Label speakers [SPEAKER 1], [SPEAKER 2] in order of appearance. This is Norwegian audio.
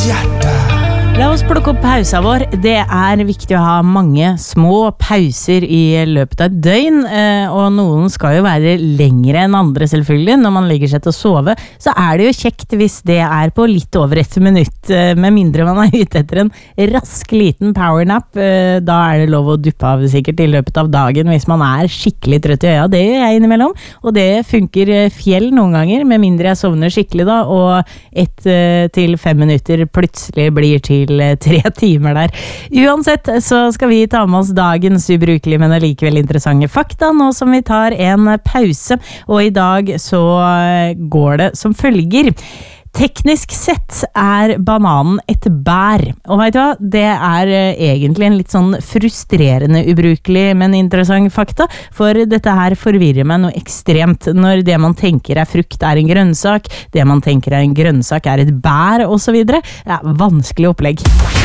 [SPEAKER 1] La oss plukke opp pausa vår. Det viktig å ha mange små pauser i løpet av et døgn, og noen skal jo være lengre enn andre selvfølgelig. Når man legger seg til å sove, så det jo kjekt hvis det på litt over 1 minutt, med mindre man ute etter en rask liten powernap. Da det lov å duppe av sikkert i løpet av dagen hvis man skikkelig trøtt i øya. Det gjør jeg innimellom, og det funker fjell noen ganger, med mindre jeg sovner skikkelig da, og 1 til 5 minutter plutselig blir til 3 timer der. Uansett så skal vi ta med oss dagens ubrukelige, men likevel interessante fakta, nå som vi tar en pause, og i dag så går det som følger. Teknisk sett bananen et bær, og vet du hva, det egentlig en litt sånn frustrerende ubrukelig, men interessant fakta, for dette her forvirrer meg noe ekstremt, når det man tenker frukt en grønnsak, det man tenker en grønnsak et bær, og så videre. Vanskelig opplegg.